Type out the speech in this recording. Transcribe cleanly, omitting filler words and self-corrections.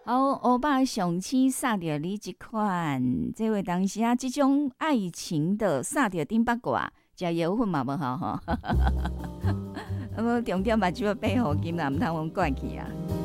好，欧巴上期撒着你一款，这位当时啊，这种爱情的撒着顶八卦，食药粉嘛无好吼。重点嘛就要背后金啦，毋通阮怪去啊。